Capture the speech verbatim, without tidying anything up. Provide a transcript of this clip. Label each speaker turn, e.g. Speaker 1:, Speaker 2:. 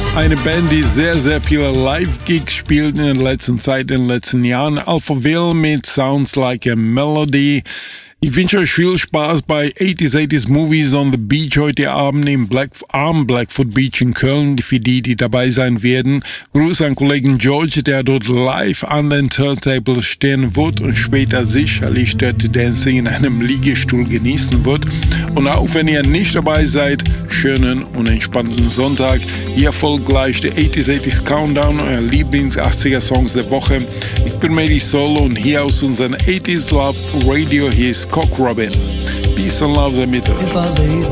Speaker 1: Eine Band, die sehr, sehr viele Live-Gigs spielt in der letzten Zeit, in den letzten Jahren. Alphaville mit Sounds Like a Melody. Ich wünsche euch viel Spaß bei eighties eighties Movies on the Beach heute Abend im Black, am Blackfoot Beach in Köln, für die, die dabei sein werden. Gruß an Kollegen George, der dort live an den Turntables stehen wird und später sicherlich Dirty Dancing in einem Liegestuhl genießen wird. Und auch wenn ihr nicht dabei seid, schönen und entspannten Sonntag. Hier folgt gleich der eighties eighties Countdown, euer Lieblings-achtziger-Songs der Woche. Ich bin Medi Solo und hier aus unserem eighties Love Radio, hier ist Cock Robin. Peace and love, Zamita.
Speaker 2: If I laid